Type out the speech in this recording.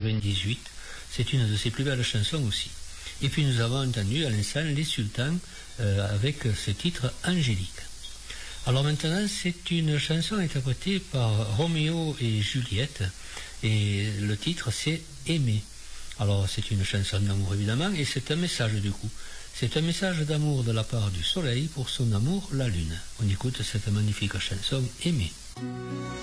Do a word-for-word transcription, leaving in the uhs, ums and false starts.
quatre-vingt-dix-huit. C'est une de ses plus belles chansons aussi. Et puis nous avons entendu à l'instant Les Sultans euh, avec ce titre Angélique. Alors maintenant, c'est une chanson interprétée par Roméo et Juliette, et le titre c'est Aimer. Alors c'est une chanson d'amour évidemment, et c'est un message du coup. C'est un message d'amour de la part du soleil pour son amour, la lune. On écoute cette magnifique chanson Aimer.